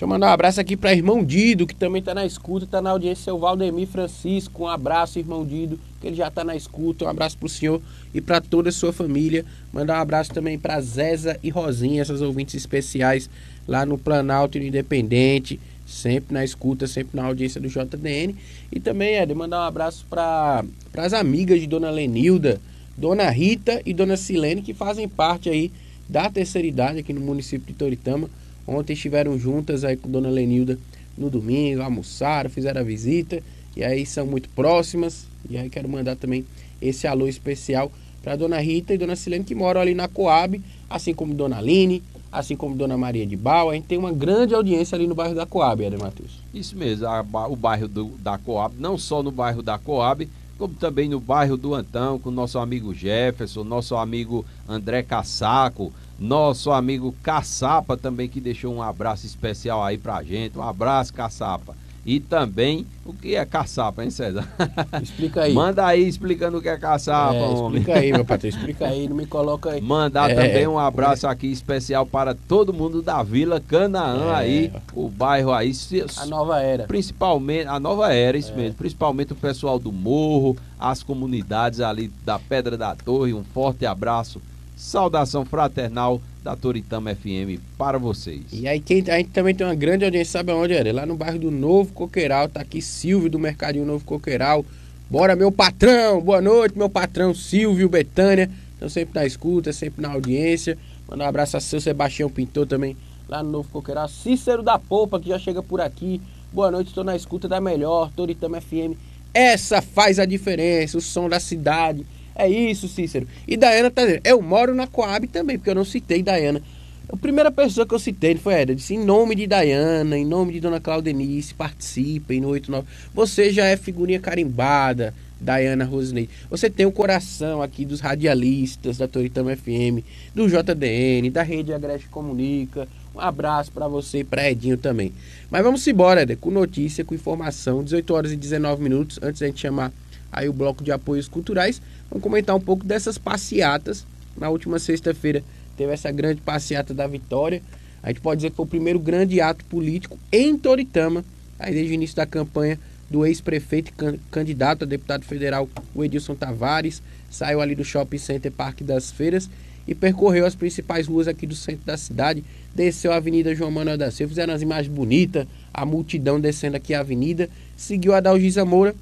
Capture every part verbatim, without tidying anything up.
Deixa eu mandar um abraço aqui para irmão Dido, que também tá na escuta, tá na audiência, seu Valdemir Francisco. Um abraço, irmão Dido, que ele já tá na escuta. Um abraço pro senhor e para toda a sua família. Mandar um abraço também para Zéza e Rosinha, essas ouvintes especiais lá no Planalto e no Independente, sempre na escuta, sempre na audiência do J D N. E também, Éder, mandar um abraço para as amigas de Dona Lenilda, Dona Rita e Dona Silene, que fazem parte aí da terceira idade aqui no município de Toritama. Ontem estiveram juntas aí com Dona Lenilda no domingo, almoçaram, fizeram a visita, e aí são muito próximas. E aí quero mandar também esse alô especial para Dona Rita e Dona Silene, que moram ali na Coab, assim como Dona Aline, assim como Dona Maria de Bau. A gente tem uma grande audiência ali no bairro da Coab, Éder Matheus. Isso mesmo, a, o bairro do, da Coab, não só no bairro da Coab, como também no bairro do Antão, com nosso amigo Jefferson, nosso amigo André Cassaco, nosso amigo Caçapa também, que deixou um abraço especial aí pra gente. Um abraço, Caçapa. E também, o que é caçapa, hein, César? Explica aí. Manda aí explicando o que é caçapa, é, homem. Explica aí, meu patrão, explica aí, não me coloca aí. Mandar é, também um abraço é. aqui especial para todo mundo da Vila Canaã é. aí, o bairro aí. A nova era. Principalmente, a nova era, isso é. mesmo. Principalmente o pessoal do Morro, as comunidades ali da Pedra da Torre. Um forte abraço, saudação fraternal da Toritama F M para vocês. E aí quem, a gente também tem uma grande audiência, sabe aonde era? Lá no bairro do Novo Coqueiral, tá aqui Silvio do Mercadinho Novo Coqueiral. Bora, meu patrão, boa noite, meu patrão Silvio, Betânia, estão sempre na escuta, sempre na audiência. Mandar um abraço a seu Sebastião Pintor também, lá no Novo Coqueiral. Cícero da Polpa, que já chega por aqui. Boa noite, estou na escuta da melhor, Toritama F M. Essa faz a diferença, o som da cidade. É isso, Cícero. E Daiana tá dizendo, eu moro na Coab também, porque eu não citei Daiana. A primeira pessoa que eu citei foi ela, disse em nome de Daiana, em nome de Dona Claudenice, participem no oito nove. Você já é figurinha carimbada, Daiana Rosinei. Você tem o coração aqui dos radialistas da Toritama F M, do J D N, da Rede Agreste Comunica. Um abraço para você e pra Edinho também. Mas vamos embora, Eder, com notícia, com informação. dezoito horas e dezenove minutos, antes da gente chamar aí o bloco de apoios culturais, vamos comentar um pouco dessas passeatas. Na última sexta-feira teve essa grande passeata da Vitória. A gente pode dizer que foi o primeiro grande ato político em Toritama, aí desde o início da campanha do ex-prefeito e can- candidato a deputado federal, o Edilson Tavares. Saiu ali do Shopping Center Parque das Feiras e percorreu as principais ruas aqui do centro da cidade, desceu a Avenida João Manuel da Silva, fizeram as imagens bonitas, a multidão descendo aqui a avenida, seguiu a Adalgisa Moura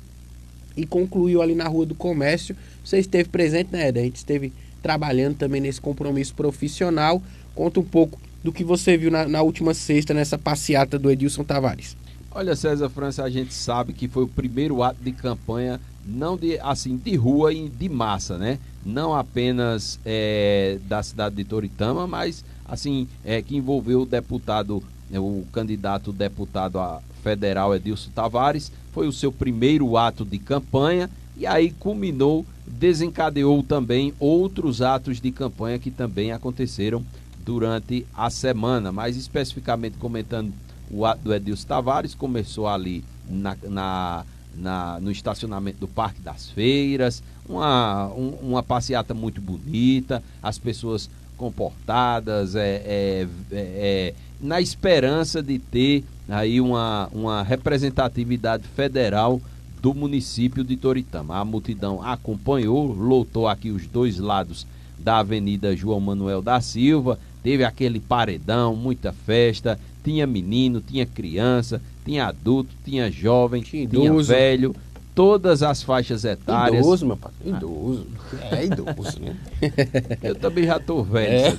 e concluiu ali na Rua do Comércio. Você esteve presente, né, Eder? A gente esteve trabalhando também nesse compromisso profissional. Conta um pouco do que você viu na, na última sexta, nessa passeata do Edilson Tavares. Olha, César França, a gente sabe que foi o primeiro ato de campanha, não de, assim, de rua e de massa, né? Não apenas é, da cidade de Toritama, mas, assim, é, que envolveu o deputado, o candidato deputado a federal Edilson Tavares. Foi o seu primeiro ato de campanha e aí culminou, desencadeou também outros atos de campanha que também aconteceram durante a semana. Mais especificamente comentando o ato do Edilson Tavares, começou ali na, na, na, no estacionamento do Parque das Feiras, uma, um, uma passeata muito bonita, as pessoas comportadas, é, é, é, na esperança de ter aí uma, uma representatividade federal do município de Toritama. A multidão acompanhou, lotou aqui os dois lados da Avenida João Manuel da Silva, teve aquele paredão, muita festa, tinha menino, tinha criança, tinha adulto, tinha jovem, tinha, tinha velho, todas as faixas etárias. Idoso, meu pai, idoso. Ah. É idoso, né? Eu também já tô velho. É.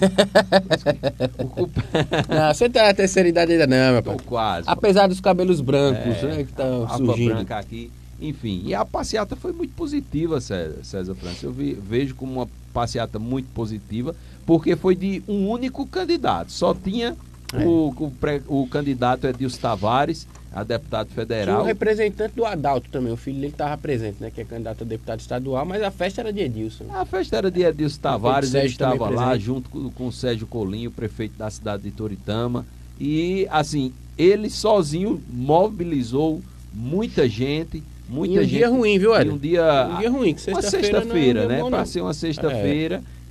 Não, você tá na terceira idade ainda não, meu pai. Tô quase. Apesar dos cabelos brancos, é, né, que estão a surgindo. branca aqui. Enfim, e a passeata foi muito positiva, César, César França. Eu vi, vejo como uma passeata muito positiva, porque foi de um único candidato. Só tinha é. o, o, pré, o candidato Edilson Tavares, a deputado federal. Tinha um representante do Adalto também, o filho dele estava presente, né? Que é candidato a deputado estadual, mas a festa era de Edilson. A festa era de Edilson Tavares, ele estava lá presente. junto com, com o Sérgio Colinho, prefeito da cidade de Toritama. E, assim, ele sozinho mobilizou muita gente. Muita e um gente, dia ruim, viu, Ed? Um dia, um dia ruim, que uma sexta-feira, sexta-feira, né? Para ser uma sexta-feira.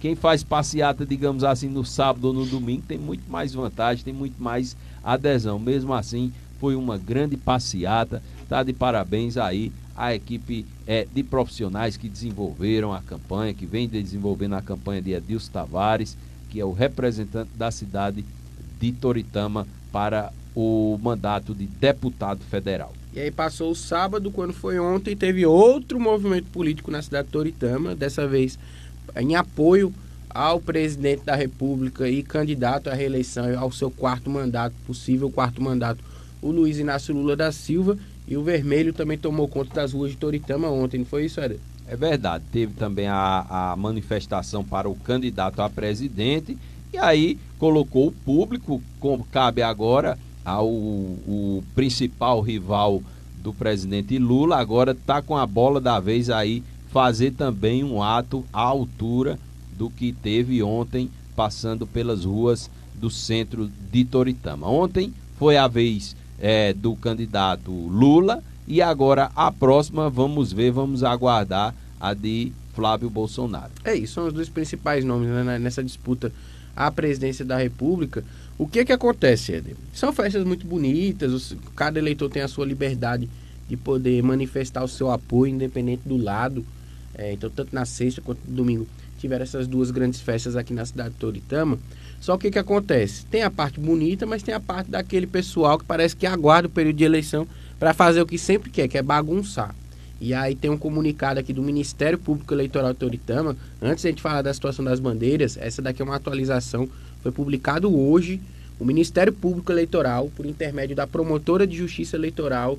quem faz passeata, digamos assim, no sábado ou no domingo tem muito mais vantagem, tem muito mais adesão. Mesmo assim, foi uma grande passeata. Tá de parabéns aí a equipe é, de profissionais que desenvolveram a campanha, que vem desenvolvendo a campanha de Edilson Tavares, que é o representante da cidade de Toritama para o mandato de deputado federal. E aí passou o sábado, quando foi ontem, teve outro movimento político na cidade de Toritama, dessa vez em apoio ao presidente da República e candidato à reeleição ao seu quarto mandato, possível quarto mandato, o Luiz Inácio Lula da Silva. E o vermelho também tomou conta das ruas de Toritama ontem, não foi isso, Éder? É verdade, teve também a, a manifestação para o candidato a presidente, e aí colocou o público, como cabe agora ao o principal rival do presidente Lula, agora está com a bola da vez aí, fazer também um ato à altura do que teve ontem, passando pelas ruas do centro de Toritama. Ontem foi a vez é, do candidato Lula, e agora a próxima, vamos ver, vamos aguardar a de Flávio Bolsonaro. É isso, são os dois principais nomes, né, nessa disputa à presidência da República. O que que acontece, Éder? São festas muito bonitas, cada eleitor tem a sua liberdade de poder manifestar o seu apoio, independente do lado. É, então, tanto na sexta quanto no domingo, tiveram essas duas grandes festas aqui na cidade de Toritama. Só que o que acontece? Tem a parte bonita, mas tem a parte daquele pessoal que parece que aguarda o período de eleição para fazer o que sempre quer, que é bagunçar. E aí tem um comunicado aqui do Ministério Público Eleitoral de Toritama. Antes de a gente falar da situação das bandeiras, essa daqui é uma atualização, foi publicado hoje. O Ministério Público Eleitoral, por intermédio da Promotora de Justiça Eleitoral,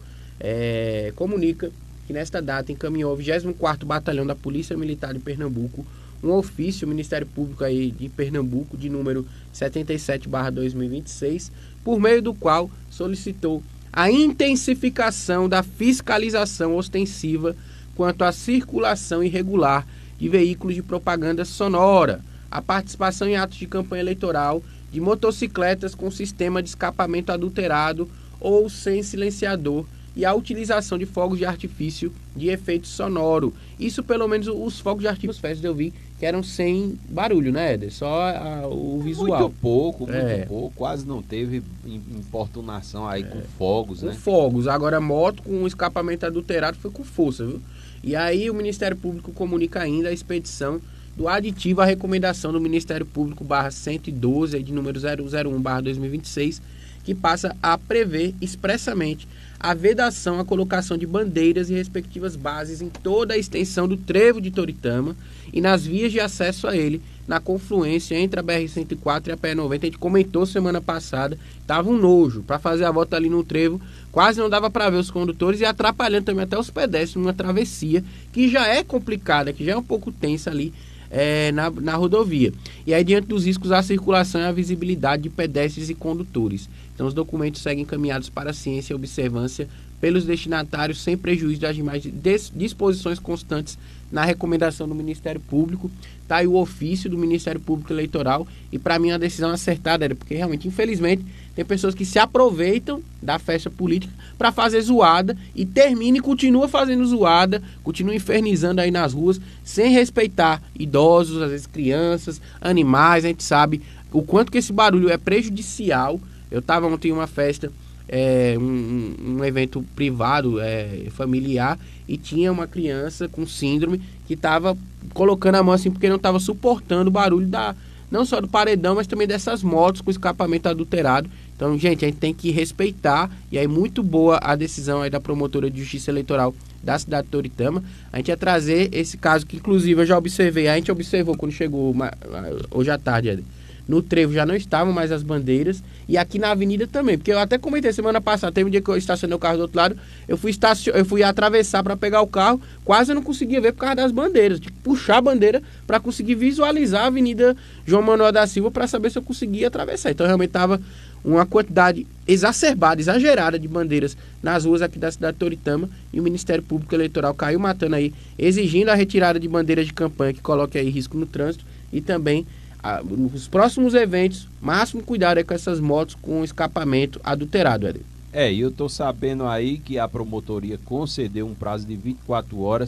é, comunica que nesta data encaminhou ao vigésimo quarto Batalhão da Polícia Militar de Pernambuco um ofício, o Ministério Público aí de Pernambuco, de número setenta e sete barra dois mil e vinte e seis, por meio do qual solicitou a intensificação da fiscalização ostensiva quanto à circulação irregular de veículos de propaganda sonora, a participação em atos de campanha eleitoral de motocicletas com sistema de escapamento adulterado ou sem silenciador e a utilização de fogos de artifício de efeito sonoro. Isso, pelo menos, os fogos de artifício, festas eu vi que eram sem barulho, né, Éder? Só a, o visual. Muito pouco, muito é. pouco. Quase não teve importunação aí é. com fogos, com né? Com fogos. Agora, moto com escapamento adulterado foi com força, viu? E aí o Ministério Público comunica ainda a expedição do aditivo à recomendação do Ministério Público barra cento e doze, aí de número zero zero um barra dois mil e vinte e seis, que passa a prever expressamente a vedação à colocação de bandeiras e respectivas bases em toda a extensão do trevo de Toritama e nas vias de acesso a ele, na confluência entre a B R cento e quatro e a P E noventa. A gente comentou semana passada, tava um nojo para fazer a volta ali no trevo, quase não dava para ver os condutores e atrapalhando também até os pedestres numa travessia que já é complicada, que já é um pouco tensa ali é, na, na rodovia. E aí, diante dos riscos à circulação e à visibilidade de pedestres e condutores. Então, os documentos seguem encaminhados para a ciência e observância pelos destinatários, sem prejuízo das demais disposições constantes na recomendação do Ministério Público. Está aí o ofício do Ministério Público Eleitoral, e para mim é uma decisão acertada, era porque realmente, infelizmente, tem pessoas que se aproveitam da festa política para fazer zoada e termina e continua fazendo zoada, continua infernizando aí nas ruas, sem respeitar idosos, às vezes crianças, animais. A gente sabe o quanto que esse barulho é prejudicial. Eu estava ontem em uma festa, é, um, um evento privado, é, familiar, e tinha uma criança com síndrome que estava colocando a mão assim porque não estava suportando o barulho da, não só do paredão, mas também dessas motos com escapamento adulterado. Então, gente, a gente tem que respeitar, e aí muito boa a decisão aí da Promotora de Justiça Eleitoral da cidade de Toritama. A gente ia trazer esse caso que, inclusive, eu já observei, a gente observou quando chegou uma, hoje à tarde, Éder. No trevo já não estavam mais as bandeiras, e aqui na avenida também, porque eu até comentei semana passada, teve um dia que eu estacionei o carro do outro lado, eu fui, estacion... eu fui atravessar para pegar o carro, quase eu não conseguia ver por causa das bandeiras, tinha que puxar a bandeira para conseguir visualizar a Avenida João Manuel da Silva para saber se eu conseguia atravessar. Então realmente estava uma quantidade exacerbada, exagerada de bandeiras nas ruas aqui da cidade de Toritama, e o Ministério Público Eleitoral caiu matando aí, exigindo a retirada de bandeiras de campanha que coloque aí risco no trânsito, e também nos próximos eventos, máximo cuidado é com essas motos com escapamento adulterado, Éder. É, e eu tô sabendo aí que a promotoria concedeu um prazo de vinte e quatro horas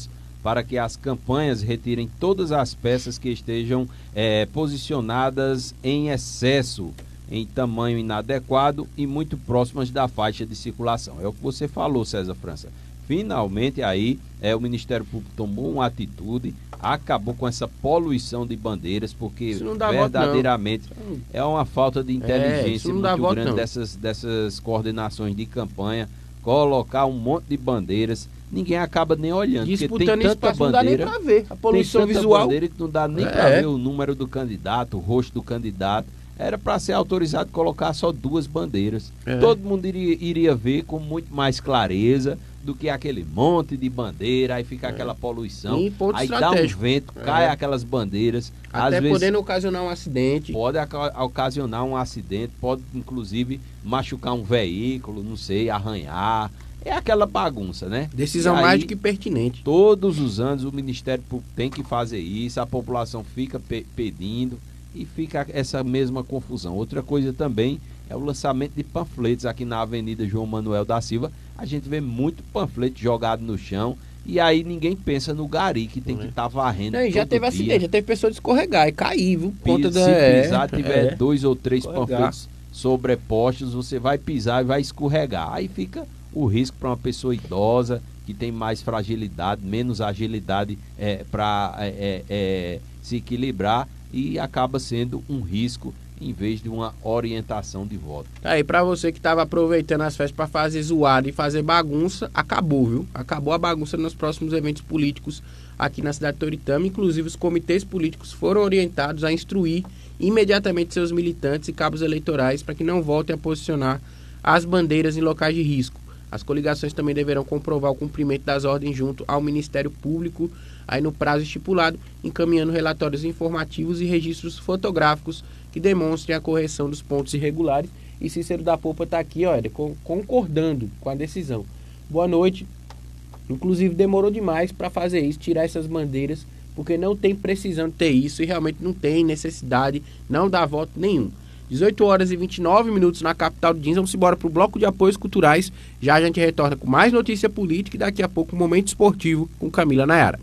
para que as campanhas retirem todas as peças que estejam é, posicionadas em excesso, em tamanho inadequado e muito próximas da faixa de circulação. É o que você falou, César França. Finalmente aí é, o Ministério Público tomou uma atitude, acabou com essa poluição de bandeiras, porque verdadeiramente voto, é uma falta de inteligência é, muito voto, grande dessas, dessas coordenações de campanha, colocar um monte de bandeiras. Ninguém acaba nem olhando, disputando porque tem tanta espaço, bandeira, não dá nem pra ver. A poluição tem tanta visual bandeira que não dá nem é. para ver o número do candidato, o rosto do candidato. Era para ser autorizado colocar só duas bandeiras. É. Todo mundo iria, iria ver com muito mais clareza do que aquele monte de bandeira, aí fica é. aquela poluição, aí dá um vento, é. cai aquelas bandeiras. Até às podendo vezes, ocasionar um acidente. Pode ocasionar um acidente, pode inclusive machucar um veículo, não sei, arranhar. É aquela bagunça, né? Decisão mais do que pertinente. Todos os anos o Ministério Público tem que fazer isso, a população fica pe- pedindo e fica essa mesma confusão. Outra coisa também é o lançamento de panfletos aqui na Avenida João Manuel da Silva. A gente vê muito panfleto jogado no chão e aí ninguém pensa no gari que tem que estar tá varrendo. Não, já teve dia. acidente, já teve pessoa de escorregar e cair, viu? Ponta Se da... pisar, é, tiver é. dois ou três escorregar. panfletos sobrepostos, você vai pisar e vai escorregar. Aí fica o risco para uma pessoa idosa que tem mais fragilidade, menos agilidade é, para é, é, é, se equilibrar e acaba sendo um risco em vez de uma orientação de voto. Aí, para você que estava aproveitando as festas para fazer zoada e fazer bagunça, acabou, viu? Acabou a bagunça nos próximos eventos políticos aqui na cidade de Toritama. Inclusive, os comitês políticos foram orientados a instruir imediatamente seus militantes e cabos eleitorais para que não voltem a posicionar as bandeiras em locais de risco. As coligações também deverão comprovar o cumprimento das ordens junto ao Ministério Público, aí no prazo estipulado, encaminhando relatórios informativos e registros fotográficos que demonstrem a correção dos pontos irregulares. E Cícero da Polpa está aqui, olha, concordando com a decisão. Boa noite. Inclusive demorou demais para fazer isso, tirar essas bandeiras, porque não tem precisão de ter isso e realmente não tem necessidade, não dá voto nenhum. dezoito horas e vinte e nove minutos na capital do Jeans. Vamos embora para o bloco de apoios culturais. Já a gente retorna com mais notícia política e daqui a pouco um momento esportivo com Camila Nayara.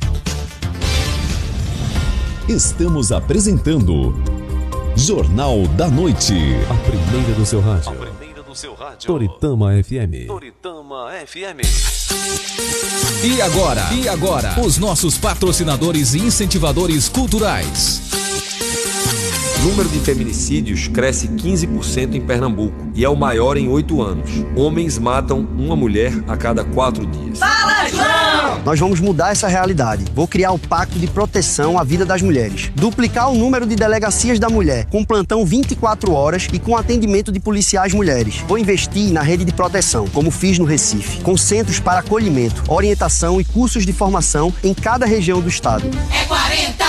Estamos apresentando Jornal da Noite. A primeira do seu rádio. A primeira do seu rádio. Toritama F M. Toritama F M. E agora? E agora? Os nossos patrocinadores e incentivadores culturais. O número de feminicídios cresce quinze por cento em Pernambuco e é o maior em oito anos. Homens matam uma mulher a cada quatro dias. Fala, João! Nós vamos mudar essa realidade. Vou criar o Pacto de Proteção à Vida das Mulheres. Duplicar o número de delegacias da mulher, com plantão vinte e quatro horas e com atendimento de policiais mulheres. Vou investir na rede de proteção, como fiz no Recife, com centros para acolhimento, orientação e cursos de formação em cada região do estado. É quarenta!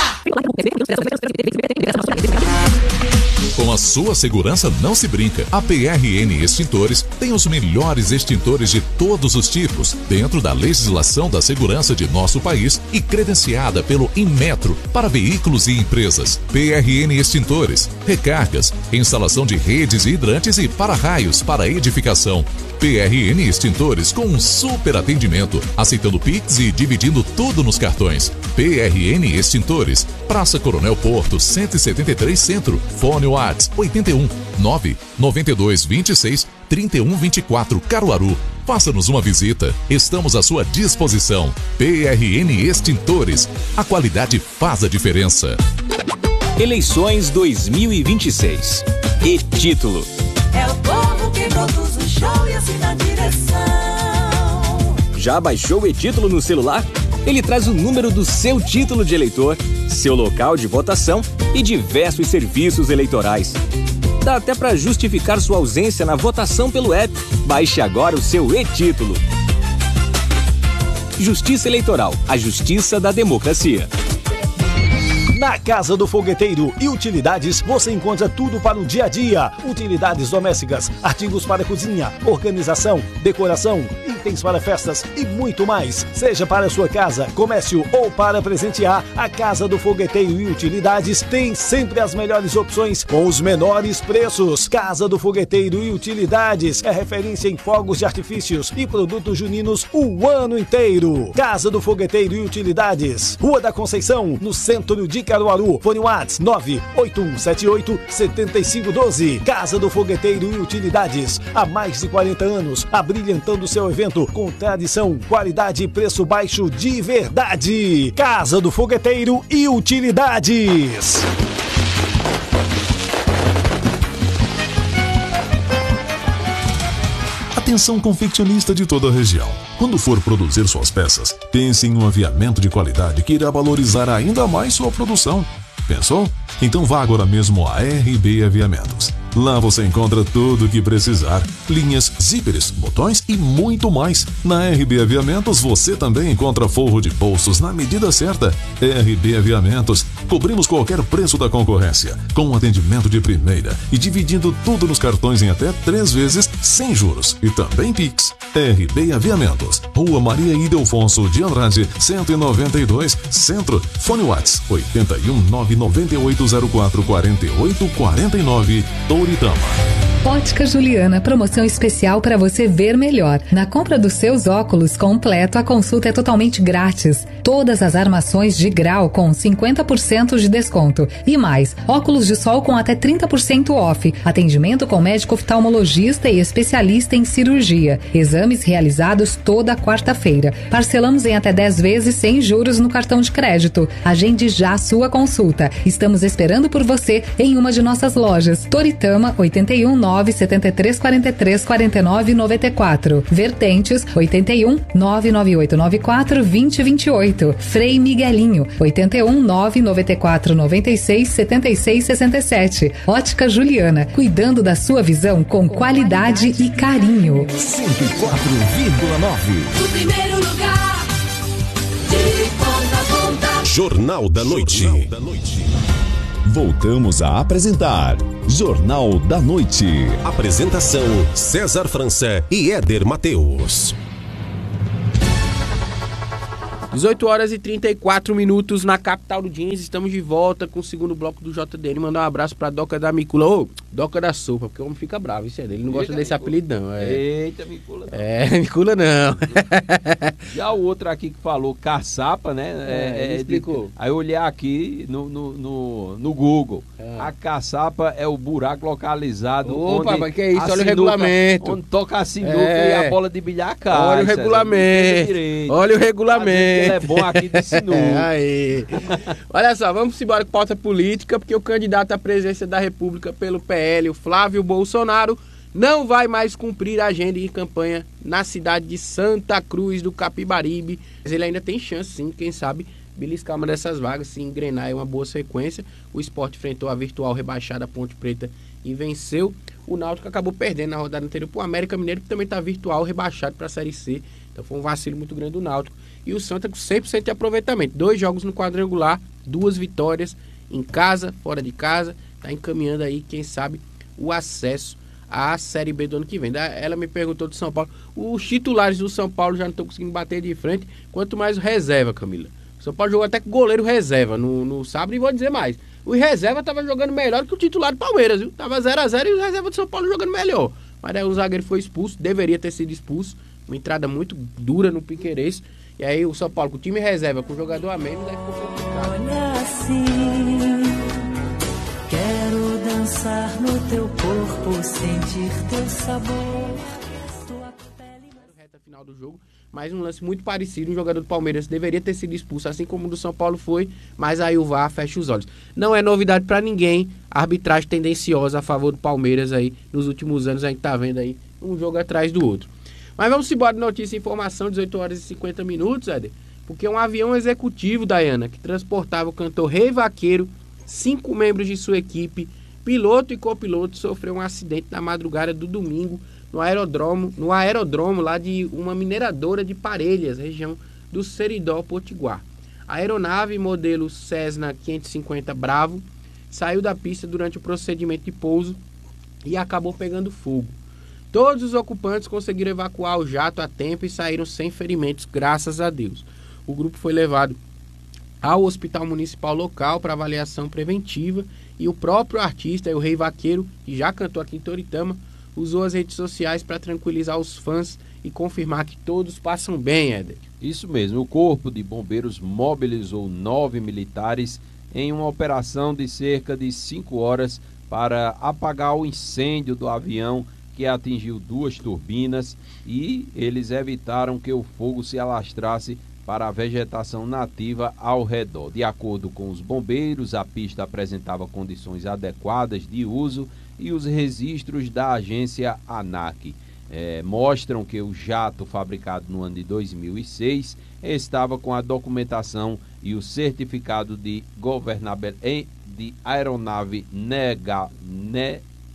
Com a sua segurança não se brinca. A P R N Extintores tem os melhores extintores de todos os tipos, dentro da legislação da segurança de nosso país e credenciada pelo Inmetro para veículos e empresas. P R N Extintores, recargas, instalação de redes e hidrantes e para-raios para edificação. P R N Extintores com um super atendimento, aceitando Pix e dividindo tudo nos cartões. P R N Extintores, Praça Coronel Porto, cento e setenta e três Centro, Fone WhatsApp oito um nove nove dois dois seis três um dois quatro Caruaru. Faça-nos uma visita, estamos à sua disposição. P R N Extintores, a qualidade faz a diferença. Eleições dois mil e vinte e seis. E-título. É o povo que produz o show e assina a direção. Já baixou o e-título no celular? Ele traz o número do seu título de eleitor, seu local de votação e diversos serviços eleitorais. Dá até para justificar sua ausência na votação pelo app. Baixe agora o seu e-título. Justiça Eleitoral, a justiça da democracia. Na Casa do Fogueteiro e Utilidades, você encontra tudo para o dia a dia. Utilidades domésticas, artigos para cozinha, organização, decoração e itens para festas e muito mais. Seja para sua casa, comércio ou para presentear, a Casa do Fogueteiro e Utilidades tem sempre as melhores opções com os menores preços. Casa do Fogueteiro e Utilidades é referência em fogos de artifícios e produtos juninos o ano inteiro. Casa do Fogueteiro e Utilidades, Rua da Conceição, no centro de Caruaru. Fone WhatsApp nove oito um sete oito sete cinco um dois. Casa do Fogueteiro e Utilidades, há mais de quarenta anos, abrilhantando seu evento com tradição, qualidade e preço baixo de verdade. Casa do Fogueteiro e Utilidades. Atenção confeccionista de toda a região. Quando for produzir suas peças, pense em um aviamento de qualidade que irá valorizar ainda mais sua produção. Pensou? Então vá agora mesmo a R B Aviamentos. Lá você encontra tudo o que precisar. Linhas, zíperes, botões e muito mais. Na R B Aviamentos você também encontra forro de bolsos na medida certa. R B Aviamentos. Cobrimos qualquer preço da concorrência, com um atendimento de primeira e dividindo tudo nos cartões em até três vezes, sem juros e também Pix. R B Aviamentos. Rua Maria Ildefonso de Andrade, cento e noventa e dois, Centro. Fone WhatsApp oito um nove nove oito zero quatro quatro oito quatro nove. Toritama. Ótica Juliana, promoção especial para você ver melhor. Na compra dos seus óculos completo, a consulta é totalmente grátis. Todas as armações de grau com cinquenta por cento de desconto. E mais, óculos de sol com até trinta por cento off. Atendimento com médico oftalmologista e especialista em cirurgia. Exames realizados toda quarta-feira. Parcelamos em até dez vezes sem juros no cartão de crédito. Agende já sua consulta. Estamos esperando por você em uma de nossas lojas. Toritama, oito um nove sete três quatro três quatro nove nove quatro. Vertentes, oito um nove nove oito nove quatro dois zero dois oito. Frei Miguelinho, oito um nove nove quatro nove seis sete seis seis sete. Ótica Juliana, cuidando da sua visão com qualidade e carinho. cento e quatro vírgula nove. O primeiro lugar, de ponta a ponta. Jornal da Noite. Jornal da Noite. Voltamos a apresentar Jornal da Noite. Apresentação César França e Éder Mateus. dezoito horas e trinta e quatro minutos na capital do jeans. Estamos de volta com o segundo bloco do J D N. Mandar um abraço pra Doca da Micula. Ô, Doca da Sopa, porque o homem fica bravo, isso é dele. Ele não gosta Eita, desse Micula. apelido, não. É... Eita, Micula não. É, Micula não. Já o outro aqui que falou caçapa, né? É, ele explicou. De... Aí eu olhei aqui no, no, no, no Google. É. A caçapa é o buraco localizado. Opa, onde mas que é isso? a Olha o sinuca, regulamento. Onde toca a sinuca É. e a bola de bilhar cai. Olha o César, regulamento. Olha o regulamento. Ele é bom aqui de sinuca. É, aí. Olha só, vamos embora com pauta política, porque o candidato à presidência da República pelo P L, o Flávio Bolsonaro, não vai mais cumprir a agenda de campanha na cidade de Santa Cruz do Capibaribe. Mas ele ainda tem chance, sim, quem sabe, beliscar uma dessas vagas, se engrenar é uma boa sequência. O Sport enfrentou a virtual rebaixada Ponte Preta e venceu. O Náutico acabou perdendo na rodada anterior para o América Mineiro, que também está virtual rebaixado para a Série C. Então foi um vacilo muito grande do Náutico. E o Santa com cem por cento de aproveitamento. Dois jogos no quadrangular, duas vitórias em casa, fora de casa. Está encaminhando aí, quem sabe, o acesso à Série B do ano que vem. Ela me perguntou do São Paulo. Os titulares do São Paulo já não estão conseguindo bater de frente, quanto mais o reserva, Camila. O São Paulo jogou até com goleiro reserva no, no sábado, e vou dizer mais. O reserva estava jogando melhor que o titular do Palmeiras, viu? Tava zero a zero e o reserva do São Paulo jogando melhor. Mas aí o zagueiro foi expulso, deveria ter sido expulso. Uma entrada muito dura no Piquerez. E aí o São Paulo com o time reserva, com o jogador a menos, daí ficou complicado. Olha assim, quero dançar no teu corpo, sentir teu sabor, tua pele. Reta final do jogo, mais um lance muito parecido. Um jogador do Palmeiras deveria ter sido expulso, assim como o do São Paulo foi, mas aí o V A R fecha os olhos. Não é novidade pra ninguém, a arbitragem tendenciosa a favor do Palmeiras aí, nos últimos anos a gente tá vendo aí um jogo atrás do outro. Mas vamos embora de notícia e informação, dezoito horas e cinquenta minutos, Éder, porque um avião executivo, Dayana, que transportava o cantor Rei Vaqueiro, cinco membros de sua equipe, piloto e copiloto, sofreu um acidente na madrugada do domingo no aerodromo, no aerodromo lá de uma mineradora de Parelhas, região do Seridó, Potiguar. A aeronave modelo Cessna quinhentos e cinquenta Bravo saiu da pista durante o procedimento de pouso e acabou pegando fogo. Todos os ocupantes conseguiram evacuar o jato a tempo e saíram sem ferimentos, graças a Deus. O grupo foi levado ao hospital municipal local para avaliação preventiva e o próprio artista, o Rei Vaqueiro, que já cantou aqui em Toritama, usou as redes sociais para tranquilizar os fãs e confirmar que todos passam bem, Éder. Isso mesmo, o Corpo de Bombeiros mobilizou nove militares em uma operação de cerca de cinco horas para apagar o incêndio do avião que atingiu duas turbinas e eles evitaram que o fogo se alastrasse para a vegetação nativa ao redor. De acordo com os bombeiros, a pista apresentava condições adequadas de uso e os registros da agência ANAC é, mostram que o jato, fabricado no ano de dois mil e seis, estava com a documentação e o certificado de governabilidade de aeronave nega, ne,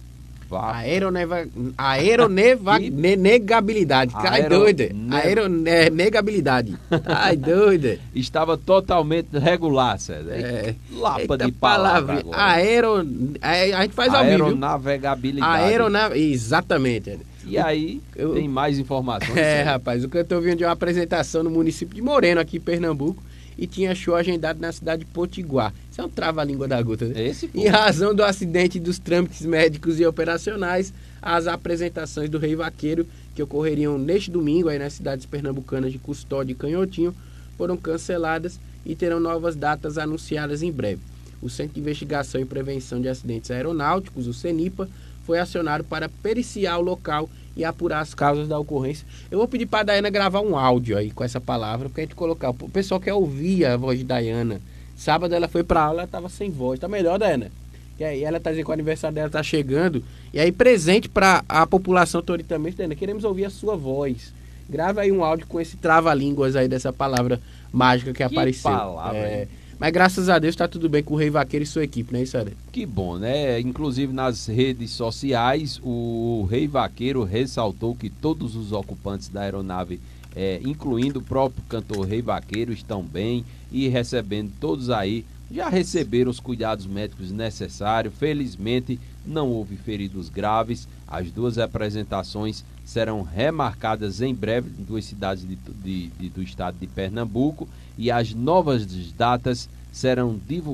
Aeroneva, aeroneva, ne, negabilidade. Ai, Aero, doida. ne... Aeronegabilidade. Ai, doida. Estava totalmente regular, César. É. Lapa Eita de palavra. Aero... A gente faz ao vivo. Aeronavegabilidade. Aeronave... Exatamente. E aí, Eu... tem mais informações? É, César? Rapaz, o cantor vinha de uma apresentação no município de Moreno, aqui em Pernambuco, e tinha show agendado na cidade de Potiguar. Isso é um trava-língua da gota, né? Esse em razão do acidente dos trâmites médicos e operacionais, as apresentações do Rei Vaqueiro, que ocorreriam neste domingo aí nas cidades pernambucanas de Custódia e Canhotinho, foram canceladas e terão novas datas anunciadas em breve. O Centro de Investigação e Prevenção de Acidentes Aeronáuticos, o CENIPA, foi acionado para periciar o local e apurar as causas da ocorrência. Eu vou pedir para a Daiana gravar um áudio aí com essa palavra, porque a gente colocar. O pessoal quer ouvir a voz de Daiana. Sábado ela foi para aula, ela estava sem voz. Tá melhor, Daiana? E aí ela tá dizendo que o aniversário dela tá chegando. E aí, presente para a população toritamense, Daiana, queremos ouvir a sua voz. Grava aí um áudio com esse trava-línguas aí dessa palavra mágica que, que apareceu. Palavra, é... Mas graças a Deus está tudo bem com o Rei Vaqueiro e sua equipe, não é isso, Adê? Que bom, né? Inclusive nas redes sociais, o Rei Vaqueiro ressaltou que todos os ocupantes da aeronave, é, incluindo o próprio cantor Rei Vaqueiro, estão bem e recebendo todos aí, já receberam os cuidados médicos necessários. Felizmente, não houve feridos graves. As duas apresentações serão remarcadas em breve em duas cidades de, de, de, do estado de Pernambuco e as novas datas serão divulgadas